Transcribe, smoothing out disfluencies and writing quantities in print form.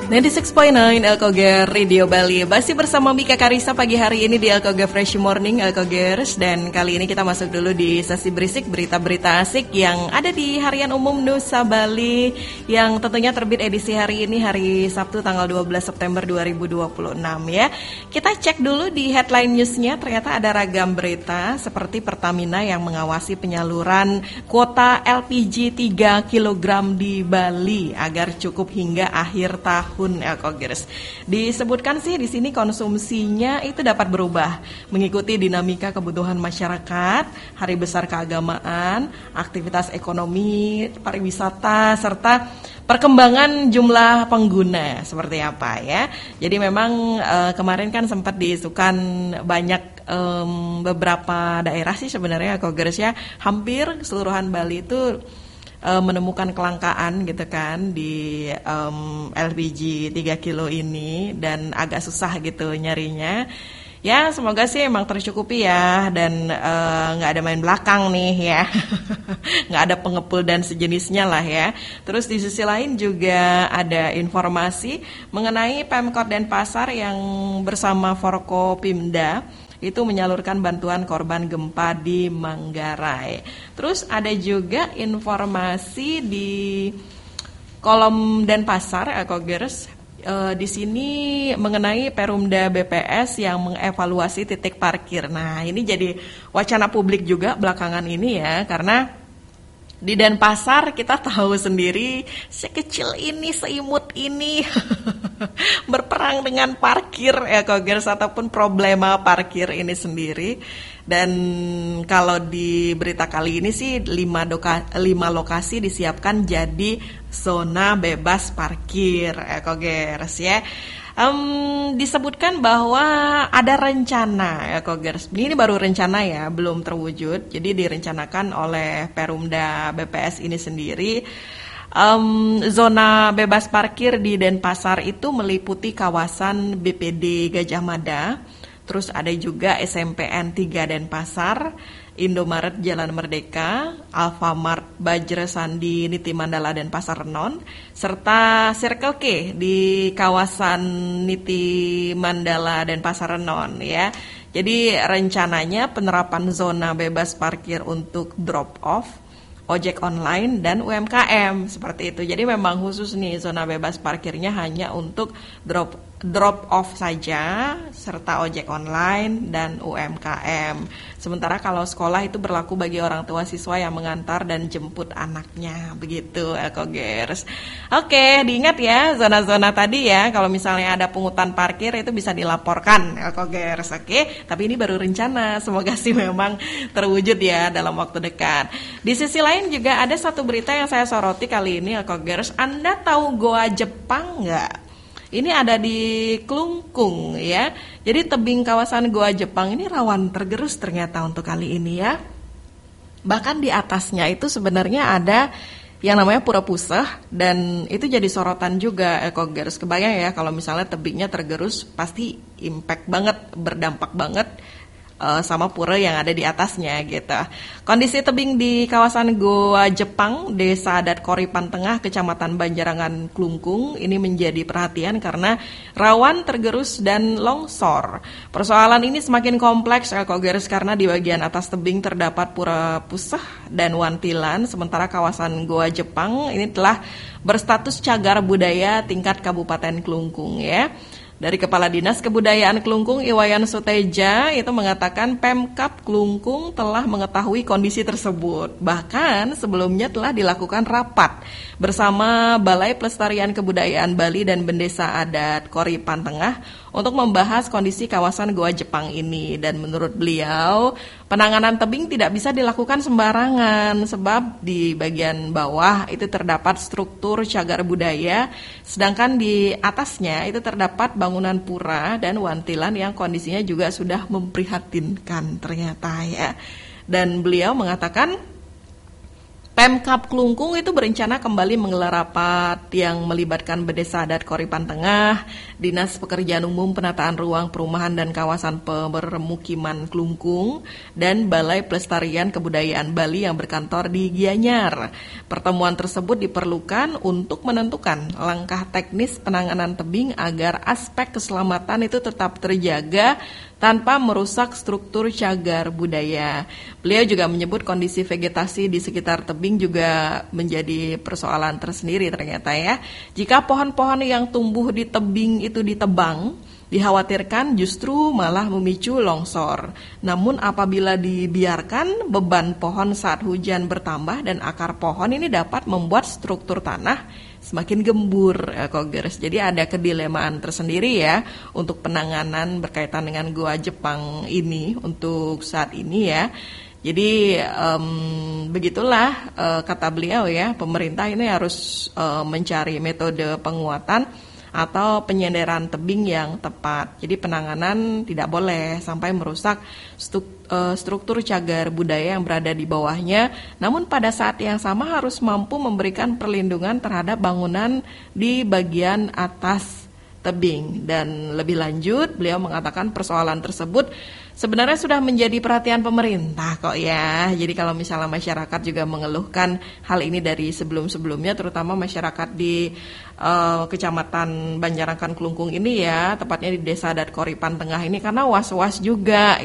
96.9 Elkoger Radio Bali. Masih bersama Mika Karisa pagi hari ini di Elkoger Fresh Morning Elkogers. Dan kali ini kita masuk dulu di sesi berisik berita-berita asik yang ada di Harian Umum Nusa Bali, yang tentunya terbit edisi hari ini, hari Sabtu tanggal 12 September 2026 ya. Kita cek dulu di headline newsnya. Ternyata ada ragam berita seperti Pertamina yang mengawasi penyaluran kuota LPG 3 kg di Bali agar cukup hingga akhir tahun. Elkogers. Disebutkan sih di sini konsumsinya itu dapat berubah mengikuti dinamika kebutuhan masyarakat, hari besar keagamaan, aktivitas ekonomi, pariwisata, serta perkembangan jumlah pengguna seperti apa ya. Jadi memang kemarin kan sempat diisukan banyak beberapa daerah sih sebenarnya Elkogers ya, hampir keseluruhan Bali itu menemukan kelangkaan gitu kan di LPG 3 kilo ini, dan agak susah gitu nyarinya. Ya semoga sih emang tercukupi ya, dan nggak ada main belakang nih ya. Nggak ada pengepul dan sejenisnya lah ya. Terus di sisi lain juga ada informasi mengenai Pemkot Denpasar yang bersama Forkopimda itu menyalurkan bantuan korban gempa di Manggarai. Terus ada juga informasi di kolom Denpasar Elkogers, di sini mengenai Perumda BPS yang mengevaluasi titik parkir. Nah, ini jadi wacana publik juga belakangan ini ya, karena di Denpasar kita tahu sendiri, sekecil ini, seimut ini berperang dengan parkir Elkogers ataupun problema parkir ini sendiri. Dan kalau di berita kali ini sih 5 lokasi disiapkan jadi zona bebas parkir Elkogers ya. Disebutkan bahwa ada rencana Elkogers. Ini baru rencana ya, belum terwujud. Jadi direncanakan oleh Perumda BPS ini sendiri. Zona bebas parkir di Denpasar itu meliputi kawasan BPD Gajah Mada, terus ada juga SMPN 3 Denpasar, Indomaret Jalan Merdeka, Alfamart Bajra Sandi Niti Mandala Denpasar Non, serta Circle K di kawasan Niti Mandala Denpasar Non ya. Jadi rencananya penerapan zona bebas parkir untuk drop off, ojek online dan UMKM seperti itu. Jadi memang khusus nih zona bebas parkirnya hanya untuk drop off saja, serta ojek online dan UMKM. Sementara kalau sekolah itu berlaku bagi orang tua siswa yang mengantar dan jemput anaknya, begitu Elkogers. Oke, diingat ya zona-zona tadi ya, kalau misalnya ada pungutan parkir itu bisa dilaporkan Elkogers. Oke, tapi ini baru rencana, semoga sih memang terwujud ya dalam waktu dekat. Di sisi lain juga ada satu berita yang saya soroti kali ini Elkogers. Anda tahu Goa Jepang nggak? Ini ada di Klungkung ya. Jadi tebing kawasan Goa Jepang ini rawan tergerus ternyata untuk kali ini ya. Bahkan di atasnya itu sebenarnya ada yang namanya Pura Pusah, dan itu jadi sorotan juga Elkogers. Kebayang ya kalau misalnya tebingnya tergerus, pasti impact banget, berdampak banget sama pura yang ada di atasnya gitu. Kondisi tebing di kawasan Goa Jepang, Desa Adat Koripan Tengah, Kecamatan Banjarangan Klungkung ini menjadi perhatian karena rawan tergerus dan longsor. Persoalan ini semakin kompleks Elkogers karena di bagian atas tebing terdapat Pura Pusah dan Wantilan, sementara kawasan Goa Jepang ini telah berstatus cagar budaya tingkat Kabupaten Klungkung ya. Dari Kepala Dinas Kebudayaan Klungkung Iwayan Suteja itu mengatakan Pemkab Klungkung telah mengetahui kondisi tersebut. Bahkan sebelumnya telah dilakukan rapat bersama Balai Pelestarian Kebudayaan Bali dan Bendesa Adat Koripan Tengah untuk membahas kondisi kawasan Goa Jepang ini. Dan menurut beliau, penanganan tebing tidak bisa dilakukan sembarangan sebab di bagian bawah itu terdapat struktur cagar budaya, sedangkan di atasnya itu terdapat bangunan pura dan wantilan yang kondisinya juga sudah memprihatinkan ternyata ya. Dan beliau mengatakan Pemkab Klungkung itu berencana kembali menggelar rapat yang melibatkan Bedesa Adat Koripan Tengah, Dinas Pekerjaan Umum Penataan Ruang Perumahan dan Kawasan Permukiman Klungkung, dan Balai Pelestarian Kebudayaan Bali yang berkantor di Gianyar. Pertemuan tersebut diperlukan untuk menentukan langkah teknis penanganan tebing agar aspek keselamatan itu tetap terjaga tanpa merusak struktur cagar budaya. Beliau juga menyebut kondisi vegetasi di sekitar tebing juga menjadi persoalan tersendiri ternyata ya. Jika pohon-pohon yang tumbuh di tebing itu ditebang, dikhawatirkan justru malah memicu longsor. Namun apabila dibiarkan, beban pohon saat hujan bertambah dan akar pohon ini dapat membuat struktur tanah semakin gembur, Kogers. Jadi ada kedilemaan tersendiri ya untuk penanganan berkaitan dengan Goa Jepang ini untuk saat ini ya. Jadi begitulah kata beliau ya, pemerintah ini harus mencari metode penguatan atau penyenderan tebing yang tepat. Jadi penanganan tidak boleh sampai merusak struktur cagar budaya yang berada di bawahnya. Namun pada saat yang sama harus mampu memberikan perlindungan terhadap bangunan di bagian atas tebing. Dan lebih lanjut, beliau mengatakan persoalan tersebut sebenarnya sudah menjadi perhatian pemerintah kok ya. Jadi kalau misalnya masyarakat juga mengeluhkan hal ini dari sebelum-sebelumnya, terutama masyarakat di Kecamatan Banjarangkan Klungkung ini ya, tepatnya di Desa Adat Koripan Tengah ini, karena was-was juga